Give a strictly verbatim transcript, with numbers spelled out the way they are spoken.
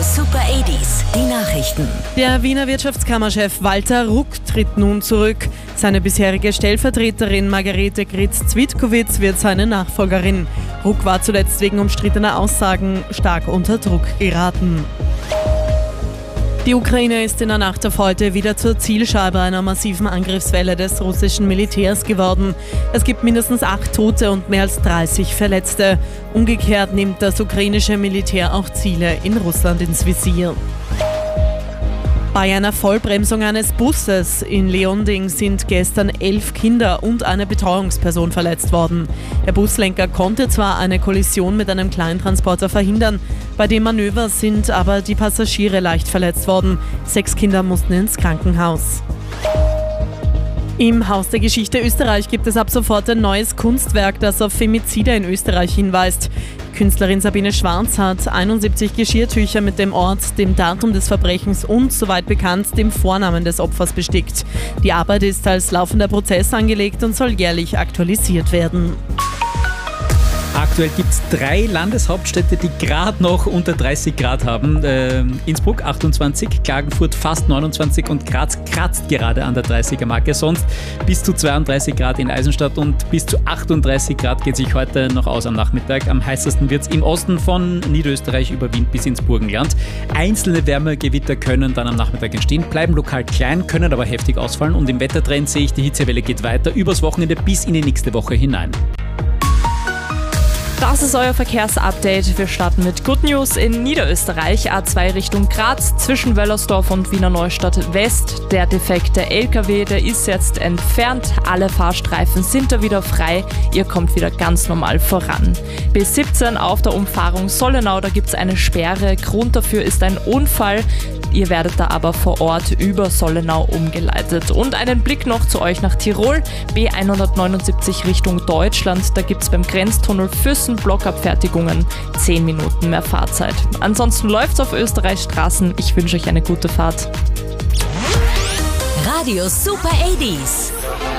Super achtziger, die Nachrichten. Der Wiener Wirtschaftskammerchef Walter Ruck tritt nun zurück. Seine bisherige Stellvertreterin Margarete Gritz-Zwitkowitz wird seine Nachfolgerin. Ruck war zuletzt wegen umstrittener Aussagen stark unter Druck geraten. Die Ukraine ist in der Nacht auf heute wieder zur Zielscheibe einer massiven Angriffswelle des russischen Militärs geworden. Es gibt mindestens acht Tote und mehr als dreißig Verletzte. Umgekehrt nimmt das ukrainische Militär auch Ziele in Russland ins Visier. Bei einer Vollbremsung eines Busses in Leonding sind gestern elf Kinder und eine Betreuungsperson verletzt worden. Der Buslenker konnte zwar eine Kollision mit einem Kleintransporter verhindern, bei dem Manöver sind aber die Passagiere leicht verletzt worden. Sechs Kinder mussten ins Krankenhaus. Im Haus der Geschichte Österreich gibt es ab sofort ein neues Kunstwerk, das auf Femizide in Österreich hinweist. Künstlerin Sabine Schwarz hat einundsiebzig Geschirrtücher mit dem Ort, dem Datum des Verbrechens und, soweit bekannt, dem Vornamen des Opfers bestickt. Die Arbeit ist als laufender Prozess angelegt und soll jährlich aktualisiert werden. Aktuell gibt es drei Landeshauptstädte, die gerade noch unter dreißig Grad haben. Äh, Innsbruck achtundzwanzig, Klagenfurt fast neunundzwanzig und Graz kratzt gerade an der dreißiger Marke. Sonst bis zu zweiunddreißig Grad in Eisenstadt und bis zu achtunddreißig Grad geht sich heute noch aus am Nachmittag. Am heißesten wird es im Osten von Niederösterreich über Wien bis ins Burgenland. Einzelne Wärmegewitter können dann am Nachmittag entstehen, bleiben lokal klein, können aber heftig ausfallen. Und im Wettertrend sehe ich, die Hitzewelle geht weiter übers Wochenende bis in die nächste Woche hinein. Das ist euer Verkehrsupdate. Wir starten mit Good News in Niederösterreich. A zwei Richtung Graz zwischen Wöllersdorf und Wiener Neustadt West. Der defekte L K W, der ist jetzt entfernt. Alle Fahrstreifen sind da wieder frei. Ihr kommt wieder ganz normal voran. B siebzehn auf der Umfahrung Sollenau, da gibt es eine Sperre. Grund dafür ist ein Unfall. Ihr werdet da aber vor Ort über Sollenau umgeleitet. Und einen Blick noch zu euch nach Tirol. B hundertneunundsiebzig Richtung Deutschland. Da gibt es beim Grenztunnel Füssen Blockabfertigungen. zehn Minuten mehr Fahrzeit. Ansonsten läuft's auf Österreichs Straßen. Ich wünsche euch eine gute Fahrt. Radio Super achtziger.